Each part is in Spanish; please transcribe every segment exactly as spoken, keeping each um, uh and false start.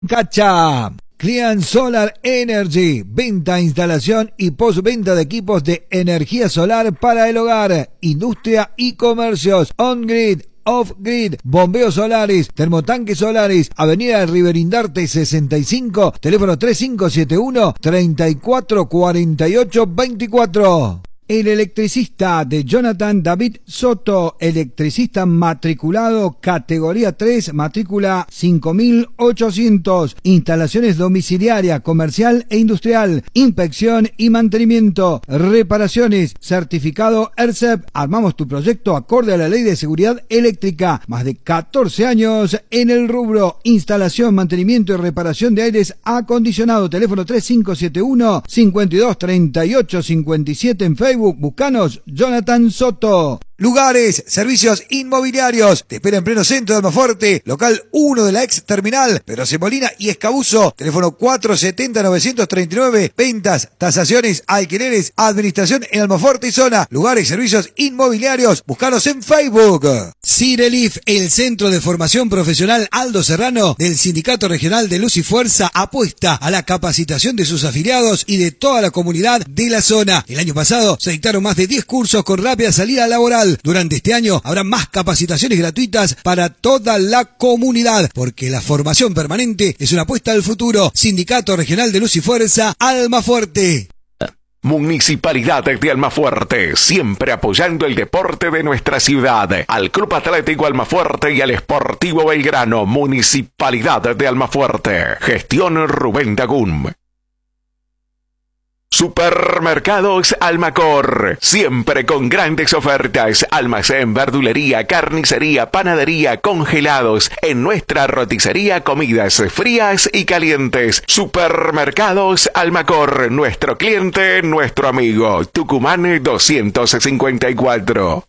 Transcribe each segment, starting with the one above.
Cacha. Client Solar Energy, venta, instalación y postventa de equipos de energía solar para el hogar, industria y comercios, on-grid, off-grid, bombeos solares, termotanques solares, Avenida Riverindarte sesenta y cinco, teléfono tres cinco siete uno, treinta y cuatro cuarenta y ocho veinticuatro. El electricista de Jonathan David Soto, electricista matriculado categoría tres, matrícula cinco mil ochocientos, instalaciones domiciliaria, comercial e industrial, inspección y mantenimiento, reparaciones, certificado E R C E P. Armamos tu proyecto acorde a la Ley de Seguridad Eléctrica, más de catorce años en el rubro, instalación, mantenimiento y reparación de aires acondicionado, teléfono tres cinco siete uno, cincuenta y dos treinta y ocho cincuenta y siete en Facebook. Buscanos Jonathan Soto. Lugares, servicios inmobiliarios. Te espera en pleno centro de Almafuerte, local uno de la ex terminal, Pedroce Molina y Escabuzo. Teléfono cuatro setenta a novecientos treinta y nueve. Ventas, tasaciones, alquileres, administración en Almafuerte y zona. Lugares, servicios inmobiliarios. Búscanos en Facebook. Cirelif, el centro de formación profesional Aldo Serrano del Sindicato Regional de Luz y Fuerza, apuesta a la capacitación de sus afiliados y de toda la comunidad de la zona. El año pasado se dictaron más de diez cursos con rápida salida laboral. Durante este año habrá más capacitaciones gratuitas para toda la comunidad, porque la formación permanente es una apuesta al futuro. Sindicato Regional de Luz y Fuerza, Almafuerte. Municipalidad de Almafuerte, siempre apoyando el deporte de nuestra ciudad. Al Club Atlético Almafuerte y al Sportivo Belgrano. Municipalidad de Almafuerte. Gestión Rubén Dagún. Supermercados Almacor, siempre con grandes ofertas, almacén, verdulería, carnicería, panadería, congelados, en nuestra roticería, comidas frías y calientes. Supermercados Almacor, nuestro cliente, nuestro amigo. Tucumán doscientos cincuenta y cuatro.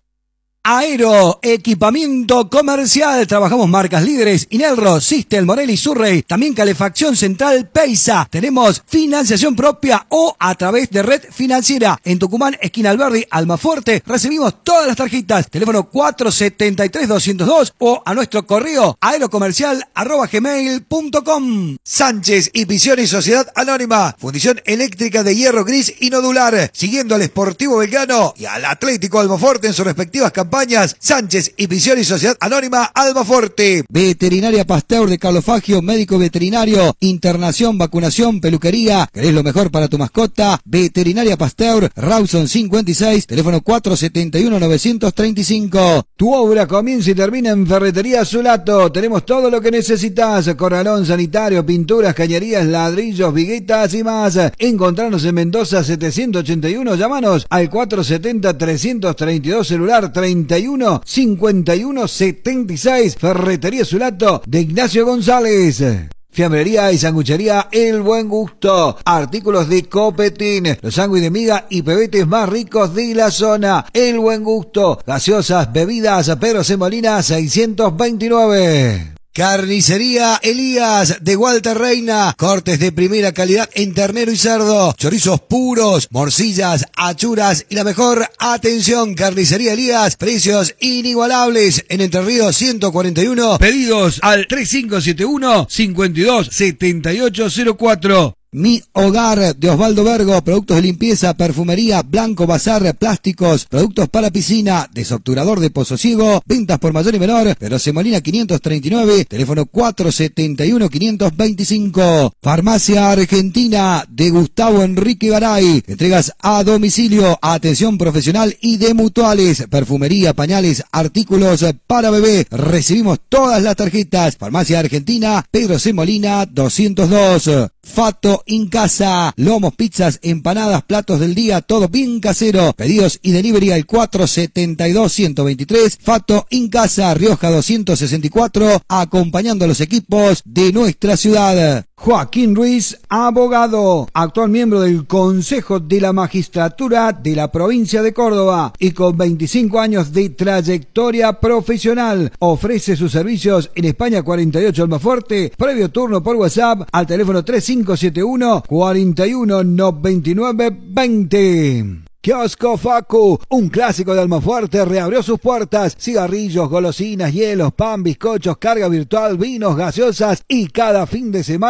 Aero, equipamiento comercial. Trabajamos marcas líderes, Inelro, Sistel, Morelli, Surrey. También calefacción central, Peisa. Tenemos financiación propia o a través de red financiera. En Tucumán, esquina Alberdi, Almafuerte, recibimos todas las tarjetas. Teléfono cuatro setenta y tres doscientos dos o a nuestro correo aerocomercial arroba gmail punto com. Sánchez y Pisiones Sociedad Anónima. Fundición eléctrica de hierro gris y nodular. Siguiendo al Sportivo Belgrano y al Atlético Almafuerte en sus respectivas campañas. Sánchez y Prisión y Sociedad Anónima Almafuerte. Veterinaria Pasteur de Carlos Fagio, médico veterinario, internación, vacunación, peluquería. ¿Querés lo mejor para tu mascota? Veterinaria Pasteur, Rawson cincuenta y seis, teléfono cuatro setenta y uno novecientos treinta y cinco. Tu obra comienza y termina en Ferretería Zulato. Tenemos todo lo que necesitas: corralón sanitario, pinturas, cañerías, ladrillos, viguetas y más. Encontrarnos en Mendoza setecientos ochenta y uno. Llámanos al cuatro setenta trescientos treinta y dos, celular treinta y uno cincuenta y uno setenta y seis. Ferretería Zulato de Ignacio González. Fiambrería y sanguchería El Buen Gusto. Artículos de Copetín, los sándwiches de miga y pebetes más ricos de la zona. El Buen Gusto. Gaseosas, bebidas, Pedro C. Molina seiscientos veintinueve. Carnicería Elías de Walter Reina, cortes de primera calidad en ternero y cerdo, chorizos puros, morcillas, achuras y la mejor atención. Carnicería Elías, precios inigualables en Entre Ríos ciento cuarenta y uno. Pedidos al tres cinco siete uno, cincuenta y dos setenta y ocho cero cuatro. Mi Hogar de Osvaldo Vergo, productos de limpieza, perfumería, blanco, bazar, plásticos, productos para piscina, desobturador de pozo ciego, ventas por mayor y menor, Pedroce Molina quinientos treinta y nueve, teléfono cuatro setenta y uno quinientos veinticinco. Farmacia Argentina de Gustavo Enrique Garay, entregas a domicilio, atención profesional y de mutuales, perfumería, pañales, artículos para bebé, recibimos todas las tarjetas. Farmacia Argentina, Pedroce Molina doscientos dos. Fato Incasa, lomos, pizzas, empanadas, platos del día, todo bien casero. Pedidos y delivery al cuatro setenta y dos ciento veintitrés. Fato Incasa, Rioja doscientos sesenta y cuatro, acompañando a los equipos de nuestra ciudad. Joaquín Ruiz, abogado, actual miembro del Consejo de la Magistratura de la provincia de Córdoba y con veinticinco años de trayectoria profesional. Ofrece sus servicios en España cuarenta y ocho Almafuerte, previo turno por WhatsApp al teléfono tres cinco siete uno, cuarenta y uno noventa y nueve veinte. Kiosco Facu, un clásico de Almafuerte, reabrió sus puertas. Cigarrillos, golosinas, hielos, pan, bizcochos, carga virtual, vinos, gaseosas y cada fin de semana